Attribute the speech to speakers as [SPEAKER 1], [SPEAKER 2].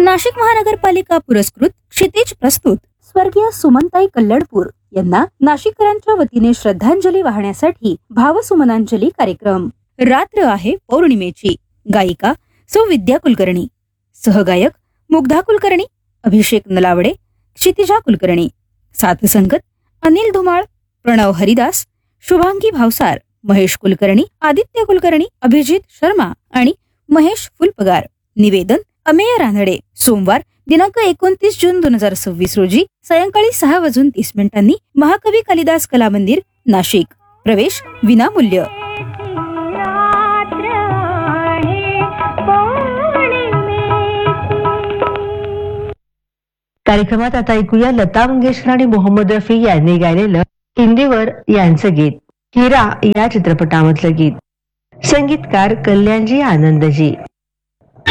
[SPEAKER 1] नाशिक महानगरपालिका पुरस्कृत क्षितिज प्रस्तुत स्वर्गीय सुमनताई कल्लडपूर यांना नाशिककरांच्या वतीने श्रद्धांजली वाहण्यासाठी भावसुमनांजली कार्यक्रम। रात्र आहे पौर्णिमेची। गायिका सौ विद्या कुलकर्णी, सहगायक मुग्धा कुलकर्णी, अभिषेक नलावडे, क्षितिजा कुलकर्णी, साथसंगत अनिल धुमाळ, प्रणव हरिदास, शुभांगी भावसार, महेश कुलकर्णी, आदित्य कुलकर्णी, अभिजित शर्मा आणि महेश फुलपगार। निवेदन अमेय रानडे। सोमवार दिनांक 29 जून 2026 रोजी सायंकाळी 6:30 महाकवी कालिदास कला मंदिर, नाशिक। प्रवेश विनामूल्य।
[SPEAKER 2] कार्यक्रमात आता ऐकूया लता मंगेशकर आणि मोहम्मद रफी यांनी गायलेलं हिंदीवर यांचं गीत हिरा या चित्रपटामधलं गीत। संगीतकार कल्याणजी आनंदजी।